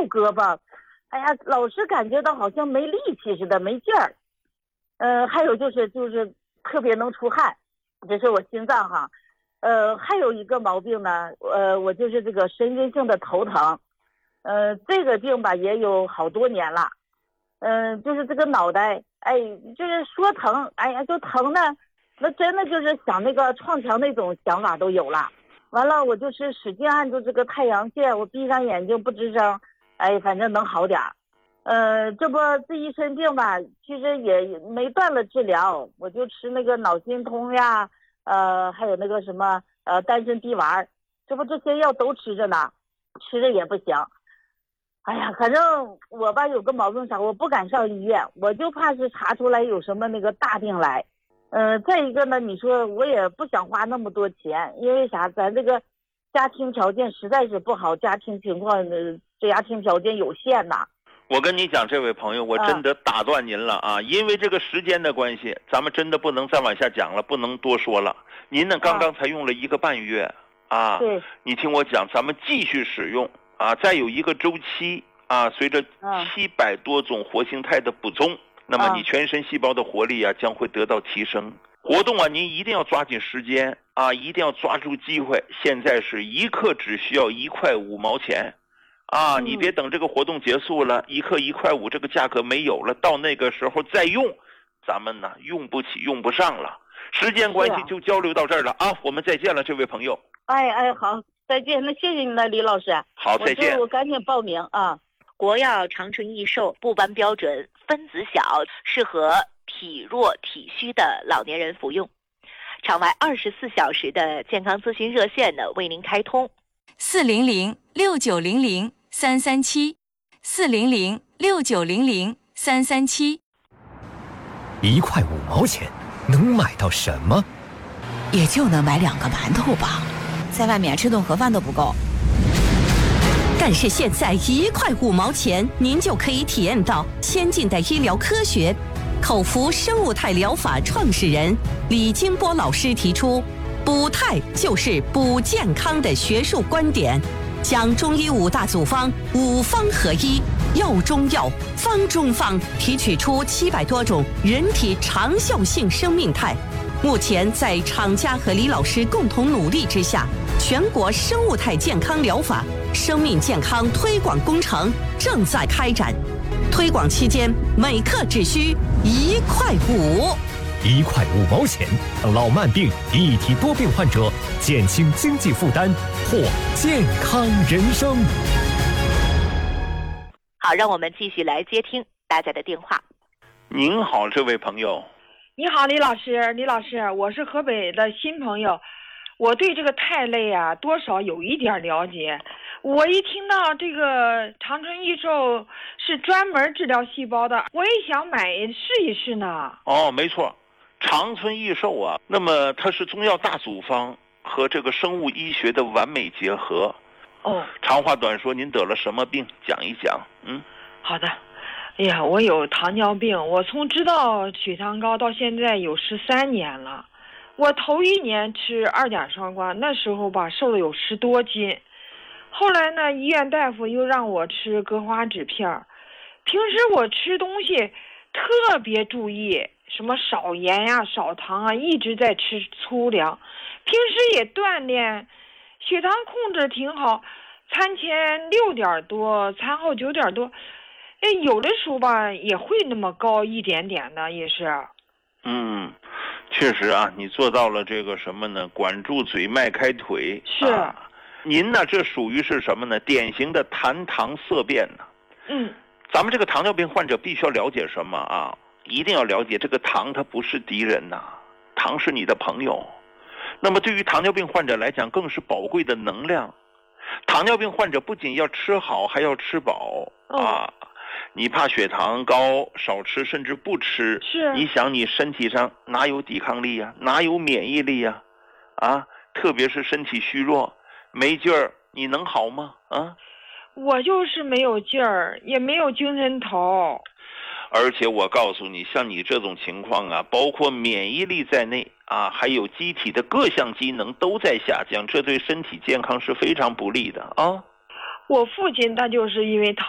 胳膊，哎呀，老是感觉到好像没力气似的，没劲儿。还有就是特别能出汗，这是我心脏哈。还有一个毛病呢，我就是这个神经性的头疼。这个病吧也有好多年了。就是这个脑袋，哎，就是说疼，哎呀，就疼的，那真的就是想那个撞墙那种想法都有了。完了，我就是使劲按住这个太阳穴，我闭上眼睛不吱声，哎，反正能好点儿。这不这一身病吧，其实也没断了治疗，我就吃那个脑心通呀，还有那个什么丹参滴丸，这不这些药都吃着呢，吃着也不行。哎呀，反正我吧有个毛病啥，我不敢上医院，我就怕是查出来有什么那个大病来。再一个呢，你说我也不想花那么多钱，因为啥？咱这个家庭条件实在是不好，家庭情况这家庭条件有限呐。 我跟你讲，这位朋友，我真的打断您了啊！因为这个时间的关系，咱们真的不能再往下讲了，不能多说了。您呢，刚刚才用了1个半月啊， 对， 你听我讲，咱们继续使用啊，再有一个周期啊，随着700多种活性肽的补充，那么你全身细胞的活力啊将会得到提升。活动啊，您一定要抓紧时间啊，一定要抓住机会。现在是1克只需要1块5毛钱。啊，你别等这个活动结束了，1克1块5这个价格没有了，到那个时候再用，咱们呢用不起用不上了。时间关系就交流到这儿了啊，我们再见了，这位朋友。 哎，好，再见，那谢谢你了，李老师。 好，再见。 我赶紧报名啊。 国药长春益寿不斑标准，分子小，适合体弱体虚的老年人服用。场外24小时的健康咨询热线呢为您开通 ，400-6900-337，400-6900-337。1块5毛钱能买到什么？ 也就能买2个馒头吧，在外面吃顿盒饭都不够。 但是现在1块5毛钱，您就可以体验到先进的医疗科学。口服生物肽疗法创始人李金波老师提出，补肽就是补健康的学术观点，将中医5大组方5方合一，药中药，方中方，提取出700多种人体长效性生命肽。目前在厂家和李老师共同努力之下，全国生物肽健康疗法生命健康推广工程正在开展。推广期间，每克只需1块5，1 块5毛钱，让老慢病、一体多病患者减轻经济负担，获健康人生。 好，让我们继续来接听大家的电话。 您好，这位朋友。 你好，李老师，我是河北的新朋友，我对这个肽类啊多少有一点了解。我一听到这个长春益寿是专门治疗细胞的，我也想买试一试呢。 哦，没错，长春益寿啊，那么它是中药大组方和这个生物医学的完美结合。 哦， 长话短说，您得了什么病？讲一讲。 好的。哎呀，我有糖尿病，我从知道血糖高到现在有13年了。我头1年吃2甲双胍，那时候吧瘦了有10多斤。后来呢，医院大夫又让我吃葛花酯片。平时我吃东西特别注意，什么少盐呀、少糖啊，一直在吃粗粮。平时也锻炼，血糖控制挺好，餐前6点多，餐后9点多。有的时候吧也会那么高一点点的，也是。 确实啊，你做到了这个什么呢？管住嘴，迈开腿。 是。 您呢，这属于是什么呢？典型的痰糖色变呢。咱们这个糖尿病患者必须要了解什么啊？一定要了解这个糖它不是敌人呐，糖是你的朋友。那么对于糖尿病患者来讲，更是宝贵的能量。糖尿病患者不仅要吃好，还要吃饱啊。你怕血糖高，少吃甚至不吃， 是你想你身体上哪有抵抗力呀，哪有免疫力呀？特别是身体虚弱没劲儿，你能好吗？ 我就是没有劲儿，也没有精神头。 而且我告诉你，像你这种情况啊，包括免疫力在内啊，还有机体的各项机能都在下降，这对身体健康是非常不利的啊。 我父亲他就是因为